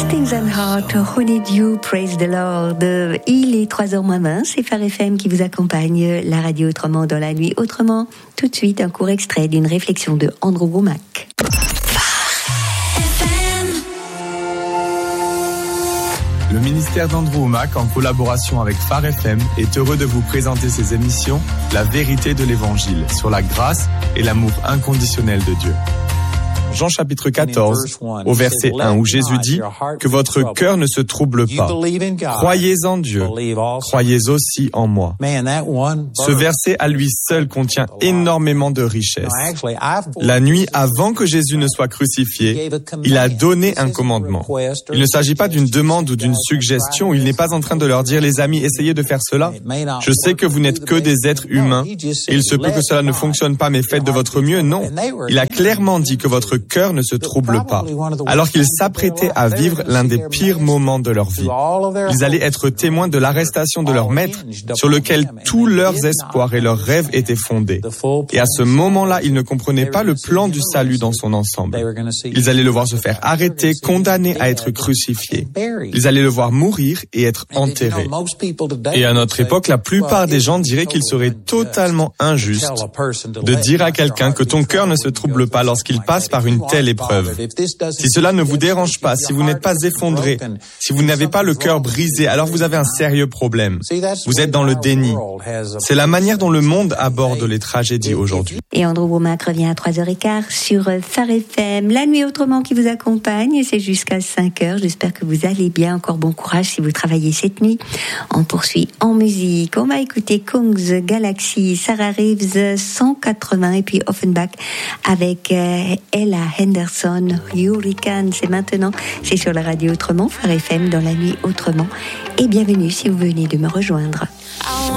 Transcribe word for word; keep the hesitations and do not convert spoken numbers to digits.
Things and Heart, Who Need You, Praise the Lord. Il est trois heures moins vingt, c'est Phare F M qui vous accompagne, la radio autrement dans la nuit. Autrement, tout de suite, un court extrait d'une réflexion de Andrew Womack. Le ministère d'Andrew Womack, en collaboration avec Phare F M, est heureux de vous présenter ses émissions « La vérité de l'Évangile » sur la grâce et l'amour inconditionnel de Dieu. Jean chapitre quatorze, au verset un, où Jésus dit que votre cœur ne se trouble pas. Croyez en Dieu, croyez aussi en moi. Ce verset à lui seul contient énormément de richesses. La nuit avant que Jésus ne soit crucifié, il a donné un commandement. Il ne s'agit pas d'une demande ou d'une suggestion. Il n'est pas en train de leur dire, les amis, essayez de faire cela. Je sais que vous n'êtes que des êtres humains et il se peut que cela ne fonctionne pas, mais faites de votre mieux. Non. Il a clairement dit que votre cœur ne se trouble pas, alors qu'ils s'apprêtaient à vivre l'un des pires moments de leur vie. Ils allaient être témoins de l'arrestation de leur maître, sur lequel tous leurs espoirs et leurs rêves étaient fondés. Et à ce moment-là, ils ne comprenaient pas le plan du salut dans son ensemble. Ils allaient le voir se faire arrêter, condamné à être crucifié. Ils allaient le voir mourir et être enterré. Et à notre époque, la plupart des gens diraient qu'il serait totalement injuste de dire à quelqu'un que ton cœur ne se trouble pas lorsqu'il passe par une telle épreuve. Si cela ne vous dérange pas, si vous n'êtes pas effondré, si vous n'avez pas le cœur brisé, alors vous avez un sérieux problème. Vous êtes dans le déni. C'est la manière dont le monde aborde les tragédies aujourd'hui. Et Andrew Womack revient à trois heures quinze sur Phare F M. La nuit autrement qui vous accompagne, c'est jusqu'à cinq heures. J'espère que vous allez bien. Encore bon courage si vous travaillez cette nuit. On poursuit en musique. On va écouter Kong's Galaxy, Sarah Reeves cent quatre-vingts et puis Offenbach avec euh, Ella Henderson, Hurricane. C'est maintenant, c'est sur la radio autrement, Phare F M dans la nuit autrement. Et bienvenue si vous venez de me rejoindre.